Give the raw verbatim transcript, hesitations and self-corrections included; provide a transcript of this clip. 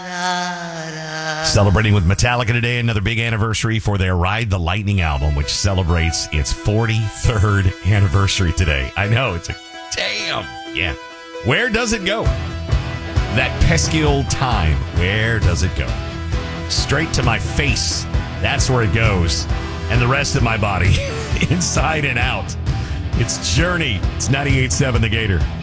Celebrating with Metallica today, another big anniversary for their Ride the Lightning album, which celebrates its forty-third anniversary today. I know, it's a damn. Yeah. Where does it go? That pesky old time, where does it go? Straight to my face. That's where it goes. And the rest of my body, inside and out. It's Journey. It's ninety-eight point seven The Gator.